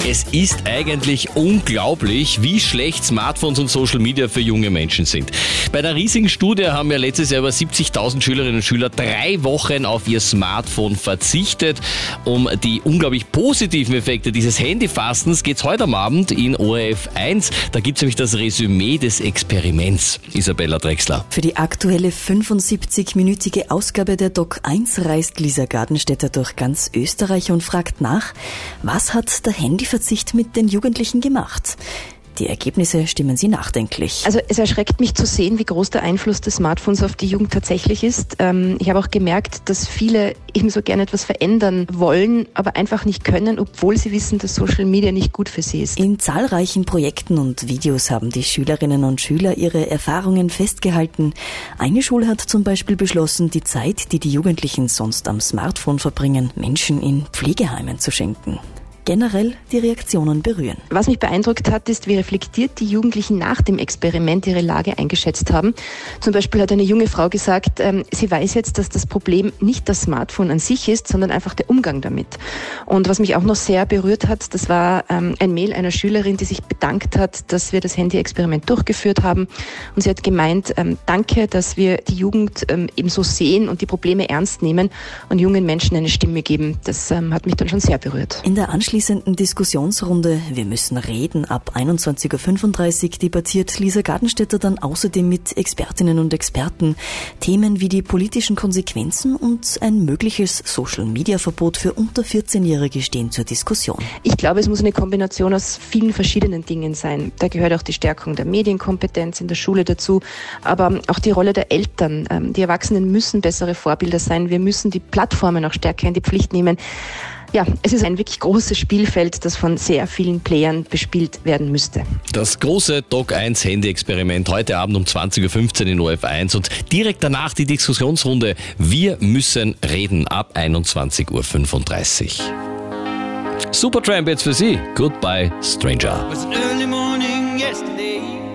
Es ist eigentlich unglaublich, wie schlecht Smartphones und Social Media für junge Menschen sind. Bei einer riesigen Studie haben ja letztes Jahr über 70.000 Schülerinnen und Schüler 3 Wochen auf ihr Smartphone verzichtet. Um die unglaublich positiven Effekte dieses Handyfastens geht es heute am Abend in ORF 1. Da gibt es nämlich das Resümee des Experiments. Isabella Drechsler. Für die aktuelle 75-minütige Ausgabe der Doc 1 reist Lisa Gardenstädter durch ganz Österreich und fragt nach, was hat der Handyverzicht mit den Jugendlichen gemacht? Die Ergebnisse stimmen sie nachdenklich. Also es erschreckt mich zu sehen, wie groß der Einfluss des Smartphones auf die Jugend tatsächlich ist. Ich habe auch gemerkt, dass viele ebenso gerne etwas verändern wollen, aber einfach nicht können, obwohl sie wissen, dass Social Media nicht gut für sie ist. In zahlreichen Projekten und Videos haben die Schülerinnen und Schüler ihre Erfahrungen festgehalten. Eine Schule hat zum Beispiel beschlossen, die Zeit, die die Jugendlichen sonst am Smartphone verbringen, Menschen in Pflegeheimen zu schenken. Generell die Reaktionen berühren. Was mich beeindruckt hat, ist, wie reflektiert die Jugendlichen nach dem Experiment ihre Lage eingeschätzt haben. Zum Beispiel hat eine junge Frau gesagt, sie weiß jetzt, dass das Problem nicht das Smartphone an sich ist, sondern einfach der Umgang damit. Und was mich auch noch sehr berührt hat, das war ein Mail einer Schülerin, die sich bedankt hat, dass wir das Handy-Experiment durchgeführt haben. Und sie hat gemeint, danke, dass wir die Jugend eben so sehen und die Probleme ernst nehmen und jungen Menschen eine Stimme geben. Das hat mich dann schon sehr berührt. In der anschließenden Diskussionsrunde Wir müssen reden ab 21.35 Uhr debattiert Lisa Gardenstädter dann außerdem mit Expertinnen und Experten Themen wie die politischen Konsequenzen und ein mögliches Social-Media-Verbot für unter 14-Jährige stehen zur Diskussion. Ich glaube, es muss eine Kombination aus vielen verschiedenen Dingen sein. Da gehört auch die Stärkung der Medienkompetenz in der Schule dazu, aber auch die Rolle der Eltern. Die Erwachsenen müssen bessere Vorbilder sein. Wir müssen die Plattformen auch stärker in die Pflicht nehmen. Ja, es ist ein wirklich großes Spielfeld, das von sehr vielen Playern bespielt werden müsste. Das große Doc 1 Handy-Experiment heute Abend um 20.15 Uhr in ORF 1 und direkt danach die Diskussionsrunde Wir müssen reden ab 21.35 Uhr. Supertramp jetzt für Sie. Goodbye, Stranger.